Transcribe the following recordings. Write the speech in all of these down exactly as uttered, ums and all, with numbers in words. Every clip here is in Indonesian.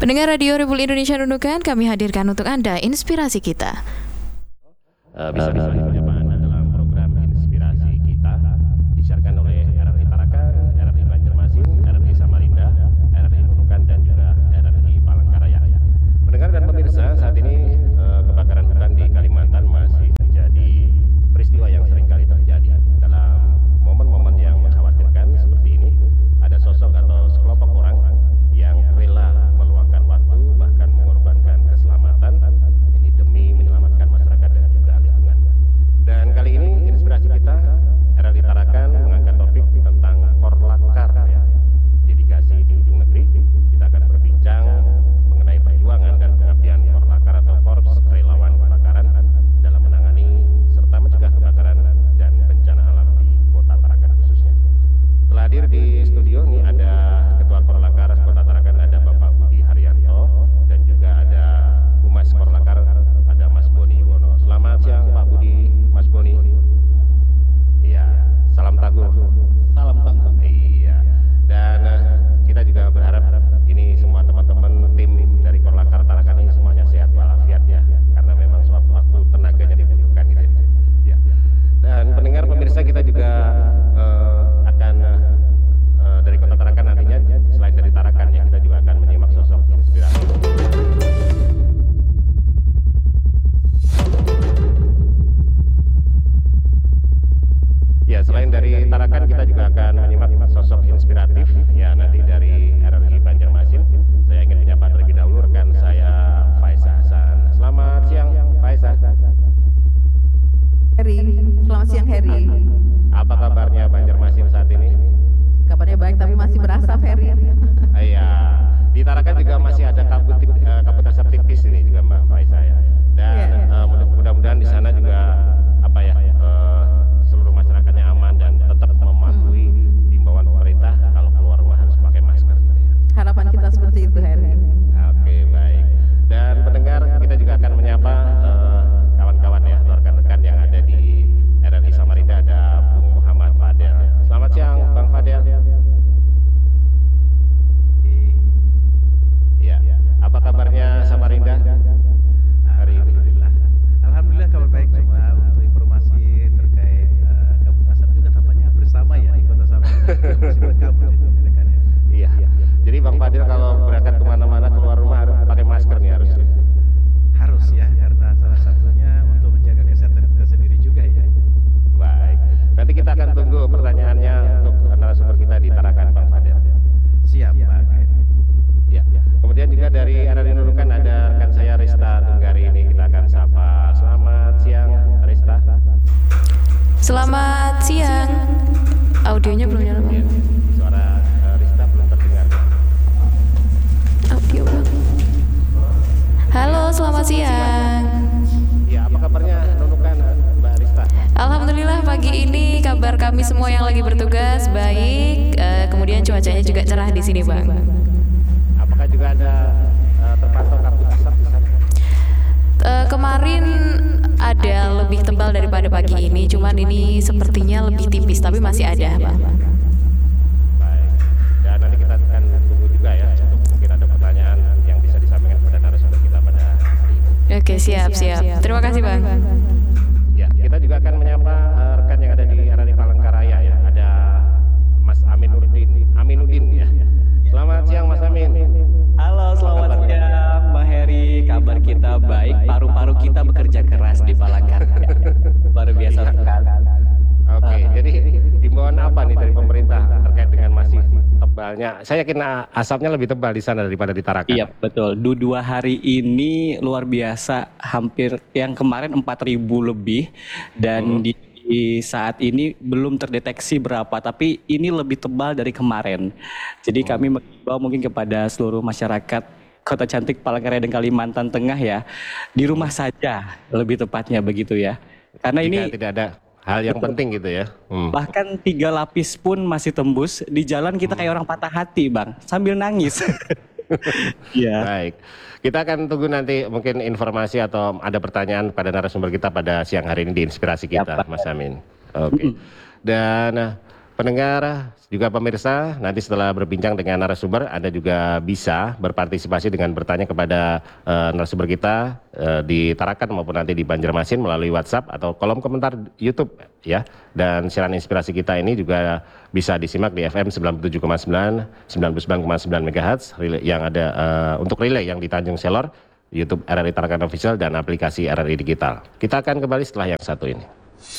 Pendengar Radio Republik Indonesia Nunukan, kami hadirkan untuk Anda inspirasi kita. Uh, bisa bisa menyapa Anda dalam program inspirasi kita disiarkan oleh R R I Tarakan, R R I Banjarmasin, R R I Samarinda, R R I Nunukan dan juga R R I Palangkaraya. Pendengar dan pemirsa, saat ini uh, kebakaran hutan di Kalimantan masih menjadi peristiwa yang sering kali terjadi. Dalam momen-momen yang mengkhawatirkan seperti ini, ada sosok atau sekelompok orang yang rela meluangkan waktu bahkan mengorbankan keselamatan ini demi menyelamatkan masyarakat dan juga lingkungan. Dan kali ini inspirasi kita R R I Tarakan mengangkat topik tentang Korlakar ya, dedikasi di ujung negeri. Kita akan berbincang mengenai perjuangan dan pengabdian Korlakar atau Korps Relawan Kebakaran dalam menangani serta mencegah kebakaran dan bencana alam di Kota Tarakan khususnya. Telah hadir di studio ini ada Ketua Korlakar Kota Tarakan, ada Bapak Budi Haryanto, dan juga ada Humas Korlakar, ada Mas Boni Wono. Selamat siang Pak Budi, Mas Boni. Iya, salam tangguh. Salam tangguh. Iya. Dan uh, kita juga berharap ini semua teman-teman tim dari Korlakar Tarakan ini semuanya sehat walafiat ya, karena memang suatu waktu tenaganya dibutuhkan gitu ya. Ya. Dan pendengar pemirsa, kita juga uh, akan uh, dari Kota Tarakan nantinya, selain dari Tarakan ya, kita juga akan menyimak sosok inspirasi. Ya, selain dari Tarakan kita juga akan menyimak sosok inspiratif ya nanti dari R R I Banjarmasin. Saya ingin menyapa terlebih dahulu rekan saya Faisal Hasan. Selamat siang Faisal. Heri, selamat siang Heri. Apa kabarnya Banjarmasin saat ini? Kabarnya baik tapi masih berasap Heri. Iya, di Tarakan juga masih ada kabut uh, kabut asap tipis ini juga Mbak Faisal ya. Dan Yeah. uh, mudah- mudah-mudahan di sana juga apa ya uh, seluruh masyarakatnya aman dan tetap mematuhi himbauan pemerintah kalau keluar rumah harus pakai masker gitu ya. Harapan kita seperti itu Heri. Oke, baik. Dan pendengar, kita juga akan menyapa eh, kawan-kawan ya atau rekan-rekan yang ada di R R I Samarinda, ada Bung Muhammad Fadel. Selamat siang Bang Fadel. Iya. Apa kabarnya Samarinda hari ini? Alhamdulillah. Alhamdulillah kabar baik. Cuma untuk informasi terkait uh, kabut asap juga tampaknya hampir sama ya di kota Samarinda. Masih berkabut ini rekan-rekan. Iya. Jadi Bang Fadel kalau berangkat kemana-mana keluar rumah harus pakai masker nih harusnya. Harus ya, karena salah satunya untuk menjaga kesehatan kita sendiri juga ya. Baik. Nanti kita akan tunggu pertanyaannya untuk narasumber kita di Tarakan Bang Fadel. Siap Pak Heri. Ya. Kemudian juga dari R R I Nunukan ada rekan saya Rista Tunggari, ini kita akan sapa. Selamat siang Rista. Selamat siang. Audionya belum nyala. Ya. Suara eh, Rista belum terdengar. Audio Bang. Halo, selamat siang. Ya, apa kabarnya Nunukan Mbak Rista? Alhamdulillah pagi ini kabar kami semua yang lagi bertugas baik. Eh, kemudian cuacanya juga cerah di sini, Bang. Apakah juga ada eh, terpantau kabut asap di sana? Eh, kemarin ada lebih tebal daripada pagi ini, cuman ini sepertinya lebih tipis tapi masih ada, Bang. Baik. Dan nanti kita akan tunggu juga ya untuk mungkin ada pertanyaan yang bisa disampaikan kepada narasumber kita pada hari ini. Oke, siap, siap. Terima kasih, Bang. Ya, kita juga akan menyapa eh, rekan yang ada di R R I Palangkaraya ya. Ada Mas Aminuddin, Aminuddin ya. Selamat siang Mas Amin. Halo, selamat kabarnya? siang Mbak Heri. Kabar kita baik, paru-paru kita bekerja keras di Palangkaraya. Luar biasa sekali. Oke, jadi himbauan apa nih dari pemerintah terkait dengan masih tebalnya? Saya yakin ah, asapnya lebih tebal di sana daripada di Tarakan. Iya, betul. Du dua hari ini luar biasa, hampir yang kemarin empat ribu lebih dan di di saat ini belum terdeteksi berapa, tapi ini lebih tebal dari kemarin. Jadi kami mengimbau mungkin kepada seluruh masyarakat Kota Cantik Palangkaraya dan Kalimantan Tengah ya, di rumah saja lebih tepatnya begitu ya. Karena Jika ini tidak ada hal yang penting gitu ya. Hmm. bahkan tiga lapis pun masih tembus. Di jalan kita kayak orang patah hati, Bang, sambil nangis. Iya. Baik, kita akan tunggu nanti mungkin informasi atau ada pertanyaan pada narasumber kita pada siang hari ini di inspirasi kita, Siap, Pak. Mas Amin. Oke. Dan eh, pendengar juga pemirsa, nanti setelah berbincang dengan narasumber, Anda juga bisa berpartisipasi dengan bertanya kepada uh, narasumber kita uh, di Tarakan maupun nanti di Banjarmasin melalui WhatsApp atau kolom komentar YouTube ya. Dan siaran inspirasi kita ini juga bisa disimak di F M sembilan puluh tujuh koma sembilan, sembilan puluh sembilan koma sembilan megahertz yang ada uh, untuk relay yang di Tanjung Selor, YouTube R R I Tarakan Official dan aplikasi R R I Digital. Kita akan kembali setelah yang satu ini.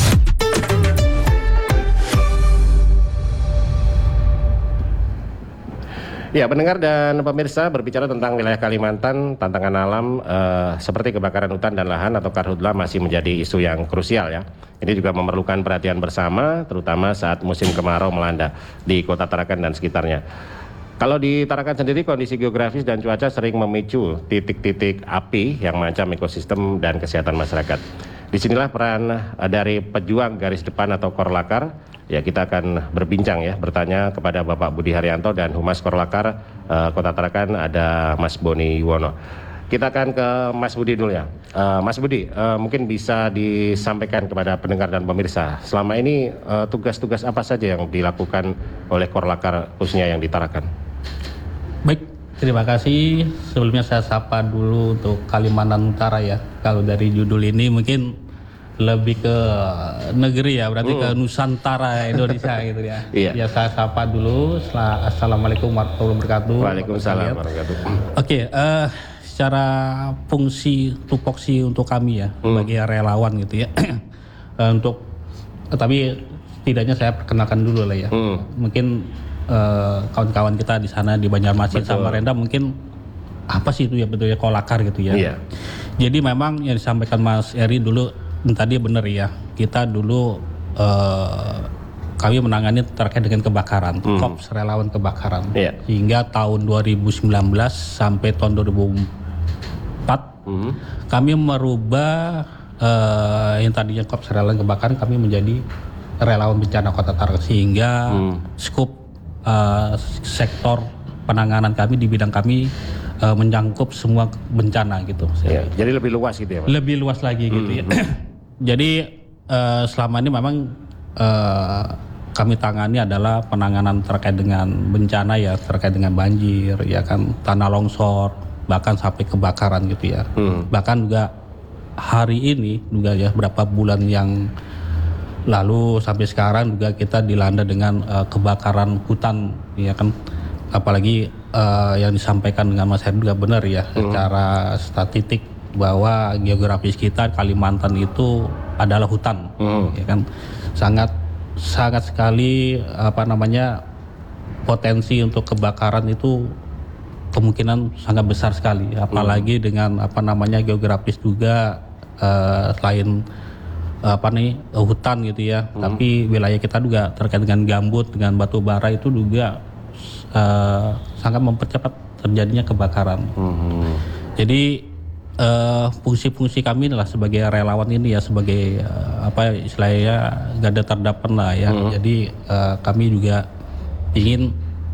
Ya, pendengar dan pemirsa, berbicara tentang wilayah Kalimantan, tantangan alam eh, seperti kebakaran hutan dan lahan atau karhutla masih menjadi isu yang krusial ya. Ini juga memerlukan perhatian bersama, terutama saat musim kemarau melanda di kota Tarakan dan sekitarnya. Kalau di Tarakan sendiri, kondisi geografis dan cuaca sering memicu titik-titik api yang mengancam ekosistem dan kesehatan masyarakat. Disinilah peran dari pejuang garis depan atau Korlakar. Ya, kita akan berbincang ya, bertanya kepada Bapak Budi Haryanto dan Humas Korlakar uh, Kota Tarakan, ada Mas Boni Yuwono. Kita akan ke Mas Budi dulu ya. Uh, Mas Budi, uh, mungkin bisa disampaikan kepada pendengar dan pemirsa, selama ini uh, tugas-tugas apa saja yang dilakukan oleh Korlakar khususnya yang di Tarakan? Baik, terima kasih. Sebelumnya saya sapa dulu untuk Kalimantan Utara ya. Kalau dari judul ini mungkin lebih ke negeri ya, berarti hmm. ke Nusantara Indonesia gitu ya. Iya. Ya saya sapa dulu. Assalamualaikum warahmatullahi wabarakatuh. Waalaikumsalam warahmatullahi wabarakatuh. Oke, uh, secara fungsi tupoksi untuk kami ya, hmm. bagi relawan gitu ya. uh, untuk, uh, tapi setidaknya saya perkenalkan dulu lah ya. Hmm. Mungkin uh, kawan-kawan kita di sana di Banjarmasin sama Renda mungkin apa sih itu ya betulnya Korlakar gitu ya. Iya. Jadi memang yang disampaikan Mas Eri dulu tadi benar ya, kita dulu uh, kami menangani terkait dengan kebakaran, hmm. Korps Relawan Kebakaran, yeah. Hingga tahun dua ribu sembilan belas sampai tahun dua ribu empat hmm. kami merubah uh, yang tadinya Korps Relawan Kebakaran kami menjadi Relawan Bencana Kota Tarakan, sehingga hmm. skop uh, sektor penanganan kami di bidang kami uh, mencakup semua bencana gitu. Yeah. Jadi lebih luas gitu ya, Pak? Lebih luas lagi gitu hmm. ya. Jadi uh, selama ini memang uh, kami tangani adalah penanganan terkait dengan bencana ya, terkait dengan banjir ya kan, tanah longsor, bahkan sampai kebakaran gitu ya. Hmm. Bahkan juga hari ini juga ya, beberapa bulan yang lalu sampai sekarang juga kita dilanda dengan uh, kebakaran hutan ya kan. Apalagi uh, yang disampaikan dengan Mas Heri juga benar ya, hmm. secara statistik bahwa geografis kita Kalimantan itu adalah hutan, hmm. ya kan, sangat sangat sekali apa namanya potensi untuk kebakaran itu kemungkinan sangat besar sekali, apalagi hmm. dengan apa namanya geografis juga uh, selain apa nih hutan gitu ya, hmm. tapi wilayah kita juga terkait dengan gambut, dengan batu bara itu juga uh, sangat mempercepat terjadinya kebakaran. Hmm. Jadi Uh, fungsi-fungsi kami adalah sebagai relawan ini ya, sebagai uh, apa istilahnya garda terdepan lah ya. Hmm. Jadi uh, kami juga ingin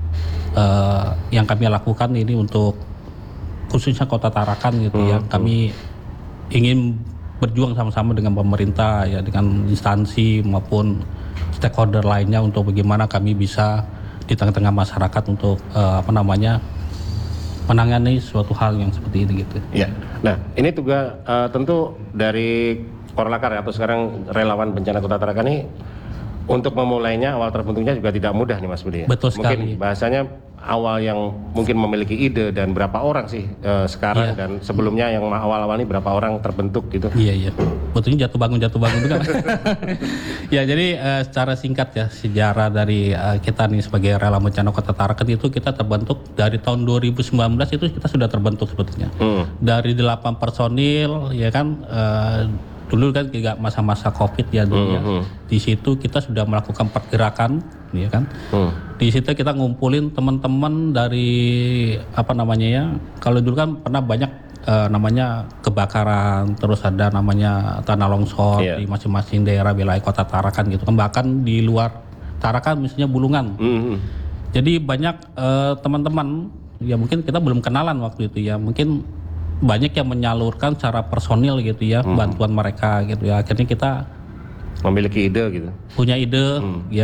uh, yang kami lakukan ini untuk khususnya Kota Tarakan gitu hmm. ya. Kami ingin berjuang sama-sama dengan pemerintah ya, dengan instansi maupun stakeholder lainnya untuk bagaimana kami bisa di tengah-tengah masyarakat untuk uh, apa namanya menangani suatu hal yang seperti ini gitu. Ya. Nah, ini juga uh, tentu dari Korlakar atau sekarang relawan bencana Kota Tarakan ini untuk memulainya, awal terbentuknya juga tidak mudah nih Mas Budi. Betul sekali. Mungkin bahasanya awal yang mungkin memiliki ide dan berapa orang sih uh, sekarang yeah. dan sebelumnya yang awal-awal ini berapa orang terbentuk gitu. Iya iya. Betulnya jatuh bangun jatuh bangun juga. Ya jadi uh, secara singkat ya sejarah dari uh, kita nih sebagai relawan bencana Kota Tarakan itu kita terbentuk dari tahun dua ribu sembilan belas itu kita sudah terbentuk sebetulnya. Hmm. Dari delapan personil ya kan uh, dulu kan juga masa-masa Covid ya dulu ya. Hmm. Di situ kita sudah melakukan pergerakan ya kan. Hmm. Di situ kita ngumpulin teman-teman dari apa namanya ya. Kalau dulu kan pernah banyak uh, namanya kebakaran, terus ada namanya tanah longsor yeah. di masing-masing daerah wilayah Kota Tarakan gitu kan. Bahkan di luar Tarakan misalnya Bulungan. Hmm. Jadi banyak uh, teman-teman ya mungkin kita belum kenalan waktu itu ya. Mungkin banyak yang menyalurkan secara personil gitu ya, hmm. bantuan mereka gitu ya. Akhirnya kita memiliki ide gitu. Punya ide, hmm. ya kan,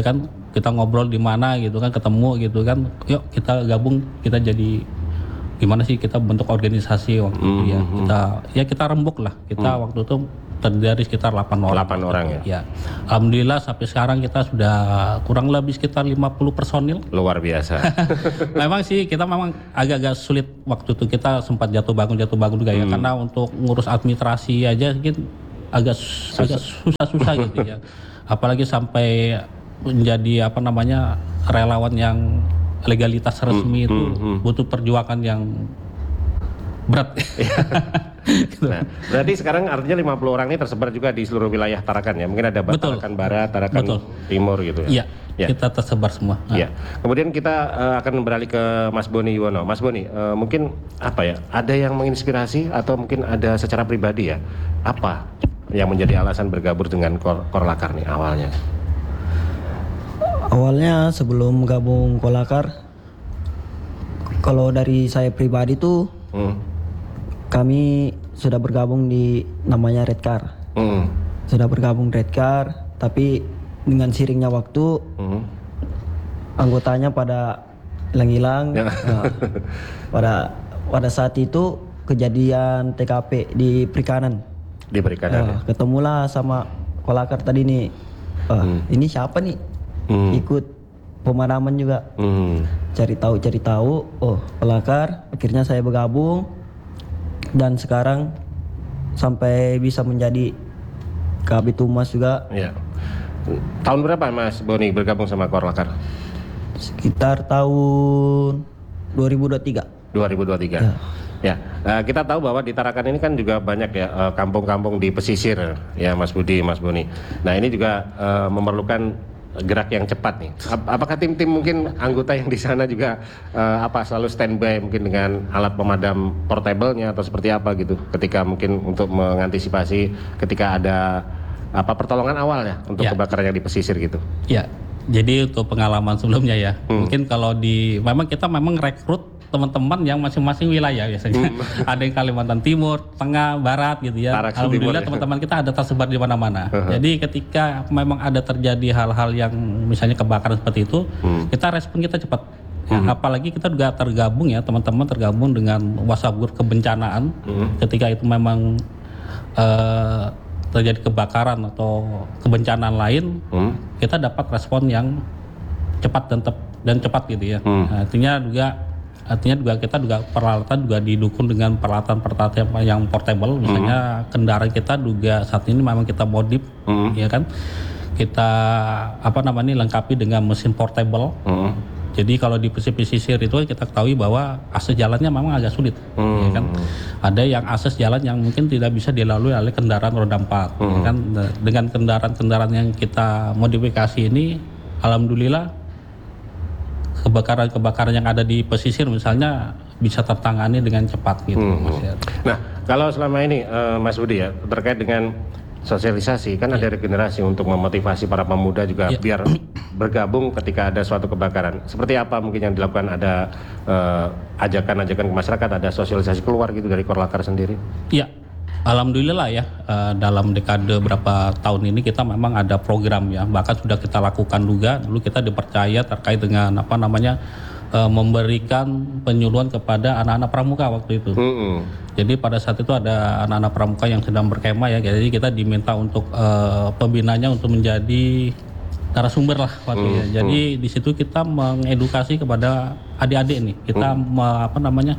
kita ngobrol di mana gitu kan, ketemu gitu kan, yuk kita gabung, kita jadi gimana sih kita bentuk organisasi waktu itu ya. Kita ya kita rembuk lah. Kita waktu itu terdiri sekitar delapan orang. delapan orang ya. Ya. Alhamdulillah sampai sekarang kita sudah kurang lebih sekitar lima puluh personil. Luar biasa. Memang sih kita memang agak-agak sulit waktu itu, kita sempat jatuh bangun jatuh bangun juga ya, karena untuk ngurus administrasi aja mungkin agak agak susah-susah gitu ya. Apalagi sampai menjadi apa namanya relawan yang legalitas resmi itu butuh perjuangan yang berat. Gitu. Nah, berarti sekarang artinya lima puluh orang ini tersebar juga di seluruh wilayah Tarakan ya. Mungkin ada Betul. Tarakan Barat, Tarakan Betul. Timur gitu ya. Iya, Ya. kita tersebar semua. Nah, Iya. Kemudian kita uh, akan beralih ke Mas Boni Yuwono. Mas Boni, uh, mungkin apa ya? Ada yang menginspirasi atau mungkin ada secara pribadi ya? Apa yang menjadi alasan bergabung dengan Kor Korlakar nih awalnya? Awalnya sebelum gabung Kolakar, kalau dari saya pribadi tuh Hmm. kami sudah bergabung di namanya Red Car. Hmm. Sudah bergabung Red Car, tapi dengan seiringnya waktu Hmm. anggotanya pada hilang-hilang. Ya. Nah, pada pada saat itu kejadian T K P di Perikanan. Diberikan Nah, ya. ketemulah sama Kolakar tadi nih. Wah, ini siapa nih? Hmm. Ikut pemadaman juga. Hmm. Cari tahu cari tahu. Oh, Kolakar. Akhirnya saya bergabung dan sekarang sampai bisa menjadi Kabid Humas juga. Ya. Tahun berapa Mas Boni bergabung sama Korlakar? Sekitar tahun dua ribu dua puluh tiga. dua ribu dua puluh tiga. Ya. Ya, eh, kita tahu bahwa di Tarakan ini kan juga banyak ya eh, kampung-kampung di pesisir ya Mas Budi, Mas Boni. Nah ini juga eh, memerlukan gerak yang cepat nih. Ap- apakah tim-tim mungkin anggota yang di sana juga eh, apa selalu standby mungkin dengan alat pemadam portable-nya atau seperti apa gitu ketika mungkin untuk mengantisipasi ketika ada apa pertolongan awal ya untuk Ya. kebakaran yang di pesisir gitu. Ya, jadi untuk pengalaman sebelumnya ya, Hmm. mungkin kalau di, memang kita memang rekrut teman-teman yang masing-masing wilayah biasanya. Ada yang Kalimantan Timur, Tengah, Barat gitu ya. Tarak Timur Alhamdulillah ya. teman-teman kita ada tersebar di mana-mana. Jadi ketika memang ada terjadi hal-hal yang misalnya kebakaran seperti itu, kita respon kita cepat. Ya, apalagi kita juga tergabung ya, teman-teman tergabung dengan WhatsApp group kebencanaan. Ketika itu memang eh, terjadi kebakaran atau kebencanaan lain, Hmm. kita dapat respon yang cepat dan tep- dan cepat gitu ya. Nah, artinya juga artinya juga kita juga peralatan juga didukung dengan peralatan-peralatan yang portable, misalnya kendaraan kita juga saat ini memang kita modif, ya kan, kita apa namanya lengkapi dengan mesin portable. Hmm. Jadi kalau di pesisir itu kita ketahui bahwa akses jalannya memang agak sulit, ya kan. Ada yang akses jalan yang mungkin tidak bisa dilalui oleh kendaraan roda empat, ya kan. Dengan kendaraan-kendaraan yang kita modifikasi ini, alhamdulillah kebakaran-kebakaran yang ada di pesisir misalnya bisa tertangani dengan cepat gitu, Mas ya. Nah, kalau selama ini eh, Mas Budi ya terkait dengan sosialisasi kan ada regenerasi untuk memotivasi para pemuda juga Ya. biar bergabung ketika ada suatu kebakaran. Seperti apa mungkin yang dilakukan, ada eh, ajakan-ajakan ke masyarakat, ada sosialisasi keluar gitu dari Korlakar sendiri? Iya, alhamdulillah ya, eh, dalam dekade berapa tahun ini kita memang ada program ya, bahkan sudah kita lakukan juga. Dulu kita dipercaya terkait dengan apa namanya eh, memberikan penyuluhan kepada anak-anak pramuka waktu itu. Hmm. Jadi pada saat itu ada anak-anak pramuka yang sedang berkemah ya, jadi kita diminta untuk eh, pembinanya untuk menjadi narasumber lah waktu itu. Jadi di situ kita mengedukasi kepada adik-adik nih, kita me- apa namanya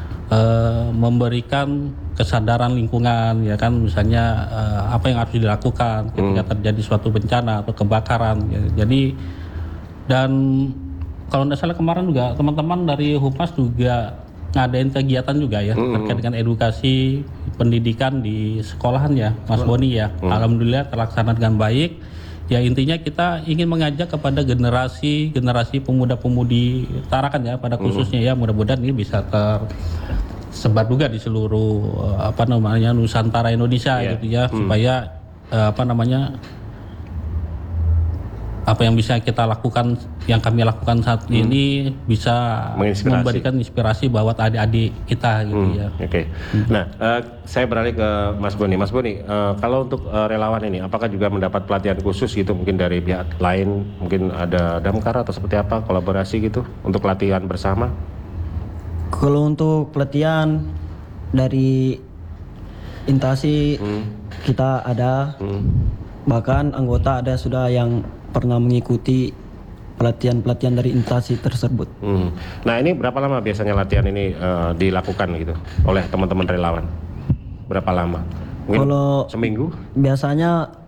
eh, memberikan kesadaran lingkungan ya kan, misalnya eh, apa yang harus dilakukan ketika terjadi suatu bencana atau kebakaran. Ya. Jadi dan kalau tidak salah kemarin juga teman-teman dari Humas juga ngadain kegiatan juga ya terkait dengan edukasi pendidikan di sekolahan ya, Mas Boni ya. Alhamdulillah terlaksana dengan baik. Ya intinya kita ingin mengajak kepada generasi generasi pemuda-pemudi Tarakan ya, pada khususnya ya, mudah-mudahan ini bisa tersebar juga di seluruh eh, apa namanya Nusantara Indonesia Yeah. gitu ya, supaya eh, apa namanya eh, apa yang harus dilakukan ketika terjadi suatu bencana atau kebakaran. Ya. Jadi dan kalau tidak salah kemarin juga teman-teman dari Humas juga ngadain kegiatan juga ya terkait dengan edukasi pendidikan di sekolahan ya, Mas Boni ya. Alhamdulillah terlaksana dengan baik. Ya intinya kita ingin mengajak kepada generasi generasi pemuda-pemudi Tarakan ya, pada khususnya ya, mudah-mudahan ini bisa tersebar juga di seluruh eh, apa namanya apa yang bisa kita lakukan, yang kami lakukan saat Hmm. ini bisa Menginspirasi. memberikan inspirasi buat adik-adik kita gitu Hmm, ya. Oke. Nah, eh, saya beralih ke Mas Boni. Mas Boni, eh, kalau untuk eh, relawan ini, apakah juga mendapat pelatihan khusus gitu, mungkin dari pihak lain, mungkin ada damkar atau seperti apa, kolaborasi gitu, untuk latihan bersama? Kalau untuk pelatihan dari Intasi Hmm. kita ada, Hmm. bahkan anggota ada sudah yang pernah mengikuti pelatihan-pelatihan dari Intasi tersebut. Hmm. Nah, ini berapa lama biasanya latihan ini eh, dilakukan gitu oleh teman-teman relawan? Berapa lama? Mungkin Kalau seminggu? biasanya